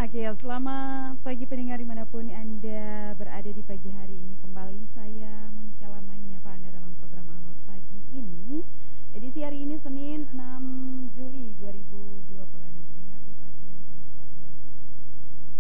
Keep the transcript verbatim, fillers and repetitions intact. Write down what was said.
Oke, selamat pagi pendengar dimanapun Anda berada di pagi hari ini. Kembali saya Monica Lama menyapa Anda dalam program Alor Pagi ini. Edisi hari ini Senin enam